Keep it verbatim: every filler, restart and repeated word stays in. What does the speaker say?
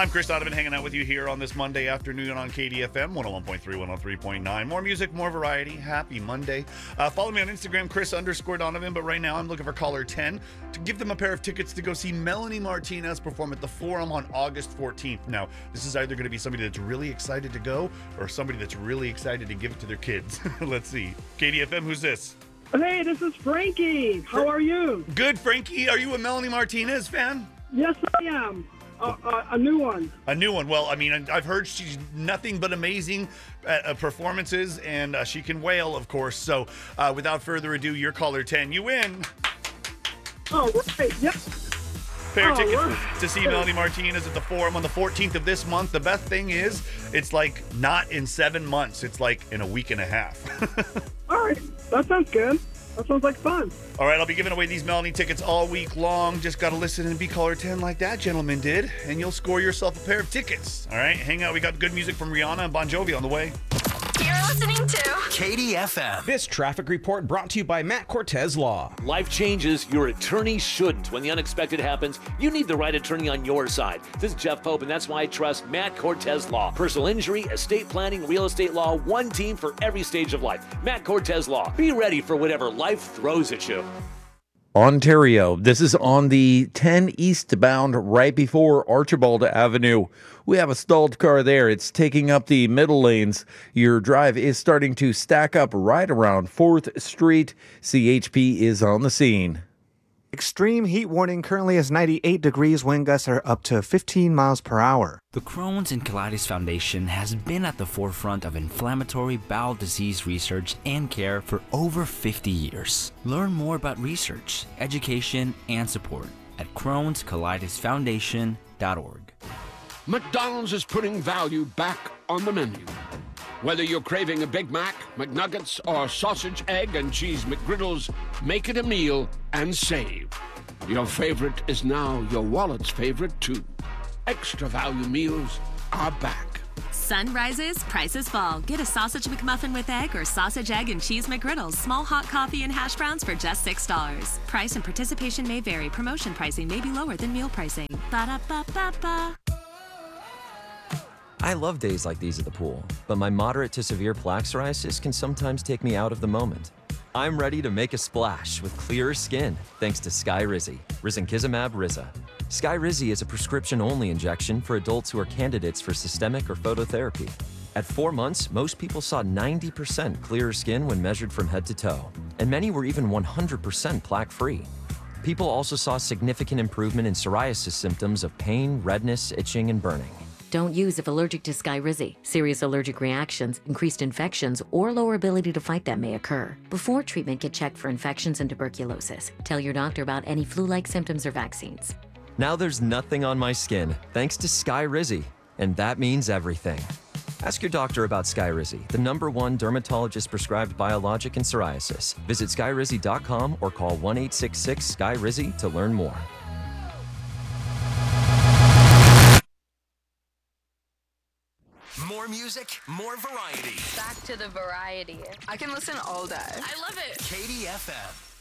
I'm Chris Donovan, hanging out with you here on this Monday afternoon on K D F M, one oh one point three, one oh three point nine. More music, more variety. Happy Monday. Uh, follow me on Instagram, Chris underscore Donovan, but right now I'm looking for caller ten to give them a pair of tickets to go see Melanie Martinez perform at the Forum on August fourteenth. Now, this is either going to be somebody that's really excited to go or somebody that's really excited to give it to their kids. Let's see. K D F M, who's this? Hey, this is Frankie. How are you? Good, Frankie. Are you a Melanie Martinez fan? Yes, I am. Uh, uh, a new one. A new one. Well, I mean, I've heard she's nothing but amazing at uh, performances, and uh, she can wail, of course. So, uh, without further ado, your caller ten, you win. Oh, right. Yep. Pair of Oh, tickets right. to see Melanie Martinez at the Forum on the fourteenth of this month. The best thing is, it's like not in seven months. It's like in a week and a half. All right. That sounds good. That sounds like fun. All right, I'll be giving away these Melanie tickets all week long. Just got to listen and be caller ten like that gentleman did, and you'll score yourself a pair of tickets. All right, hang out. We got good music from Rihanna and Bon Jovi on the way. You're listening to K D F M. This traffic report brought to you by Matt Cortez Law. Life changes, your attorney shouldn't. When the unexpected happens, you need the right attorney on your side. This is Jeff Pope, and that's why I trust Matt Cortez Law. Personal injury, estate planning, real estate law, one team for every stage of life. Matt Cortez Law. Be ready for whatever life throws at you. Ontario. This is on the ten eastbound right before Archibald Avenue. We have a stalled car there. It's taking up the middle lanes. Your drive is starting to stack up right around fourth Street. C H P is on the scene. Extreme heat warning currently is ninety-eight degrees. Wind gusts are up to fifteen miles per hour. The Crohn's and Colitis Foundation has been at the forefront of inflammatory bowel disease research and care for over fifty years. Learn more about research, education, and support at crohns colitis foundation dot org. McDonald's is putting value back on the menu. Whether you're craving a Big Mac, McNuggets, or sausage, egg, and cheese McGriddles, make it a meal and save. Your favorite is now your wallet's favorite, too. Extra value meals are back. Sun rises, prices fall. Get a sausage McMuffin with egg or sausage, egg, and cheese McGriddles. Small hot coffee and hash browns for just six dollars. Price and participation may vary. Promotion pricing may be lower than meal pricing. Ba-da-ba-ba-ba. I love days like these at the pool, but my moderate to severe plaque psoriasis can sometimes take me out of the moment. I'm ready to make a splash with clearer skin thanks to Skyrizi, Risankizumab Riza. Skyrizi is a prescription-only injection for adults who are candidates for systemic or phototherapy. At four months, most people saw ninety percent clearer skin when measured from head to toe, and many were even one hundred percent plaque-free. People also saw significant improvement in psoriasis symptoms of pain, redness, itching, and burning. Don't use if allergic to Skyrizi. Serious allergic reactions, increased infections, or lower ability to fight them may occur. Before treatment, get checked for infections and tuberculosis. Tell your doctor about any flu-like symptoms or vaccines. Now there's nothing on my skin thanks to Skyrizi, and that means everything. Ask your doctor about Skyrizi, the number one dermatologist-prescribed biologic in psoriasis. Visit skyrizi dot com or call one eight six six S K Y R I Z I to learn more. More music, more variety. Back to the variety. I can listen all day. I love it. K D F M.